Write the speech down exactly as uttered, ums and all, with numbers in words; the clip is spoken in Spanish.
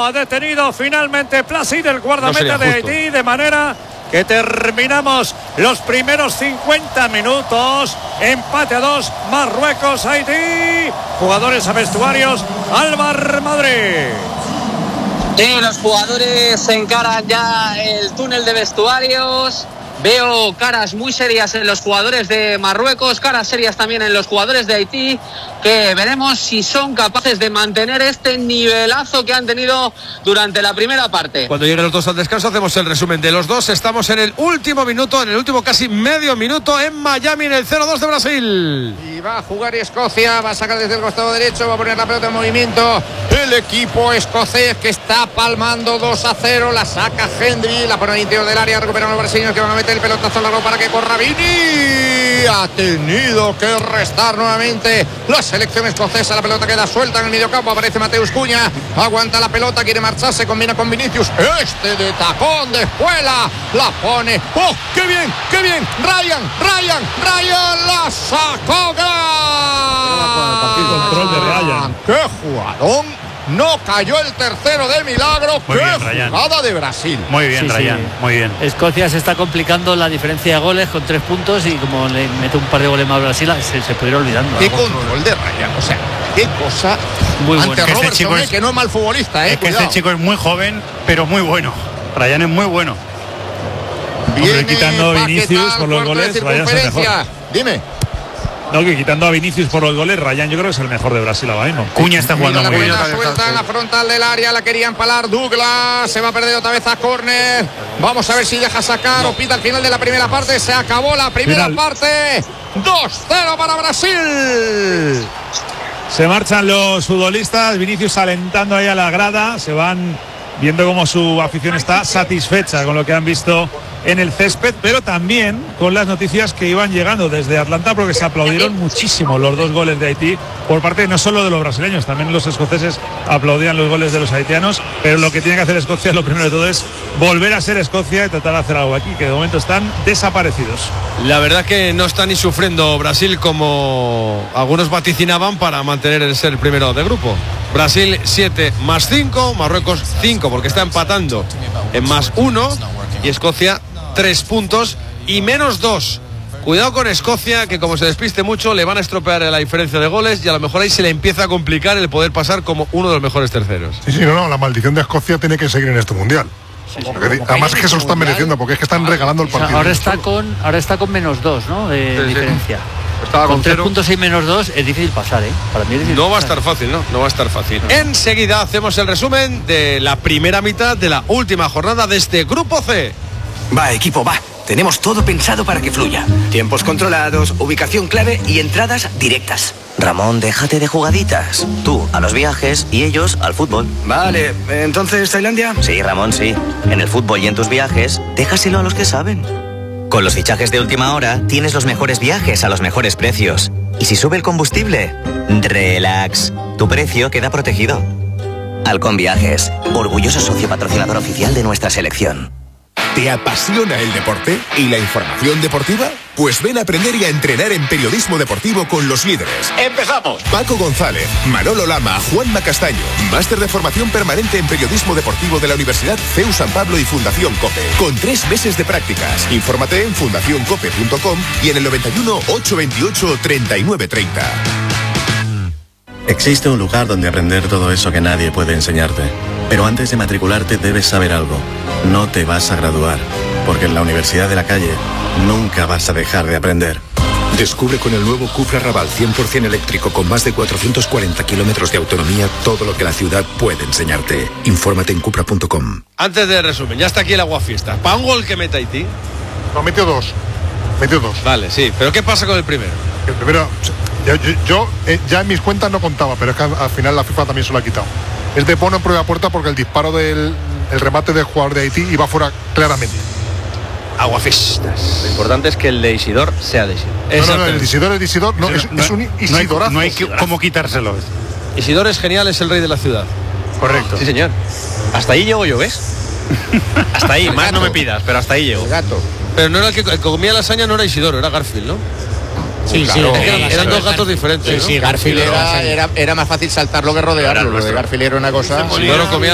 ha detenido finalmente Placid, el guardameta de Haití, de manera que terminamos los primeros cincuenta minutos. Empate a dos, Marruecos, Haití. Jugadores a vestuarios, Alvar Madrid. Sí, los jugadores se encaran ya el túnel de vestuarios. Veo caras muy serias en los jugadores de Marruecos, caras serias también en los jugadores de Haití, que veremos si son capaces de mantener este nivelazo que han tenido durante la primera parte. Cuando lleguen los dos al descanso hacemos el resumen de los dos. Estamos en el último minuto, en el último casi medio minuto en Miami, en el cero dos de Brasil. Y va a jugar Escocia, va a sacar desde el costado derecho, va a poner la pelota en movimiento. El equipo escocés que está palmando dos a cero, la saca Hendry, la pone al interior del área, recuperan los brasileños que van a meter el pelotazo largo para que corra Vini. Ha tenido que restar nuevamente la selección escocesa. La pelota queda suelta en el mediocampo. Aparece Mateus Cunha. Aguanta la pelota, quiere marcharse. Combina con Vinicius. Este de tacón de espuela. La pone. ¡Oh! ¡Qué bien! ¡Qué bien! Ryan, Ryan, Ryan la sacó. ¡Gol! Control de Ryan. ¡Qué jugadón! No cayó el tercero de milagro. Muy ¡Qué bien, jugada de Brasil! Muy bien, Sí, Ryan, sí. muy bien. Escocia se está complicando la diferencia de goles con tres puntos y como le mete un par de goles más a Brasil, se, se puede ir olvidando. ¡Qué control de Ryan! O sea, qué cosa Muy ante bueno. Que Robertson, este chico es- que no es mal futbolista, ¿eh? Es que Cuidado. este chico es muy joven, pero muy bueno. Ryan es muy bueno. Viene quitando a Paquetá Vinicius al por los cuarto de goles, Ryan es el circunferencia. Dime. No, que quitando a Vinicius por los goles, Ryan yo creo que es el mejor de Brasil ahora mismo. Cuña está Mira jugando la muy bien. pelota suelta en la frontal del área, la quería empalar Douglas, se va a perder otra vez a córner. Vamos a ver si deja sacar No. o pita al final de la primera parte. Se acabó la primera Final. parte. dos cero para Brasil. Se marchan los futbolistas, Vinicius alentando ahí a la grada, se van viendo cómo su afición está satisfecha con lo que han visto en el césped, pero también con las noticias que iban llegando desde Atlanta, porque se aplaudieron muchísimo los dos goles de Haití por parte no solo de los brasileños, también los escoceses aplaudían los goles de los haitianos, pero lo que tiene que hacer Escocia, lo primero de todo, es volver a ser Escocia y tratar de hacer algo aquí, que de momento están desaparecidos. La verdad que no está ni sufriendo Brasil como algunos vaticinaban para mantener el ser primero de grupo. Brasil siete más cinco, Marruecos cinco porque está empatando en más uno y Escocia tres puntos y menos dos. Cuidado con Escocia, que como se despiste mucho le van a estropear la diferencia de goles y a lo mejor ahí se le empieza a complicar el poder pasar como uno de los mejores terceros. Sí, sí, no, no, la maldición de Escocia tiene que seguir en este mundial. Porque, además es que se lo están mereciendo, porque es que están regalando el O sea, partido. ahora está con ahora está con menos dos, ¿no? De Sí, sí. diferencia. Estaba Con con tres cero. puntos y menos dos es difícil pasar, ¿eh? Para mí es difícil No va a pasar. estar fácil, ¿no? No va a estar fácil. Enseguida hacemos el resumen de la primera mitad de la última jornada de este Grupo C. Va, equipo, va. Tenemos todo pensado para que fluya. Tiempos controlados, ubicación clave y entradas directas. Ramón, déjate de jugaditas. Tú a los viajes y ellos al fútbol. Vale, entonces Tailandia. Sí, Ramón, sí. En el fútbol y en tus viajes, déjaselo a los que saben. Con los fichajes de última hora, tienes los mejores viajes a los mejores precios. Y si sube el combustible, relax. Tu precio queda protegido. Halcón Viajes, orgulloso socio patrocinador oficial de nuestra selección. ¿Te apasiona el deporte y la información deportiva? Pues ven a aprender y a entrenar en periodismo deportivo con los líderes. ¡Empezamos! Paco González, Manolo Lama, Juanma Castaño. Máster de formación permanente en periodismo deportivo de la Universidad C E U San Pablo y Fundación COPE. Con tres meses de prácticas. Infórmate en fundación cope punto com y en el noventa y uno, ochocientos veintiocho, treinta y nueve treinta. Existe un lugar donde aprender todo eso que nadie puede enseñarte. Pero antes de matricularte debes saber algo. No te vas a graduar, porque en la Universidad de la Calle nunca vas a dejar de aprender. Descubre con el nuevo Cupra Raval cien por ciento eléctrico con más de cuatrocientos cuarenta kilómetros de autonomía todo lo que la ciudad puede enseñarte. Infórmate en cupra punto com. Antes del resumen, ya está aquí el aguafiesta. ¿Para un gol que meta Haití? No, metió dos. Metió dos. Vale, sí. ¿Pero qué pasa con el primero? El primero, yo, yo, yo, eh, ya en mis cuentas no contaba, pero es que al, al final la FIFA también se lo ha quitado. Es de Bono en prueba puerta porque el disparo del el remate del jugador de Haití iba fuera claramente. Aguafiestas. Lo importante es que el de Isidor sea de Isidor. No, no, no, el Isidor es Isidor, no, es, no, es un Isidorazo. No hay, no hay que, cómo quitárselo. Isidor es genial, es el rey de la ciudad. Correcto. Sí, señor. Hasta ahí llego yo, ¿ves? Hasta ahí, más no me pidas, pero hasta ahí llego. El gato. Pero no era el que, el que comía lasaña, no era Isidoro, era Garfield, ¿no? Sí, Claro. sí. Eran, eran dos gatos diferentes, Sí, ¿no? sí, Garfield era, era, era más fácil saltarlo que rodearlo. Lo de Garfield era una cosa. Isidoro comía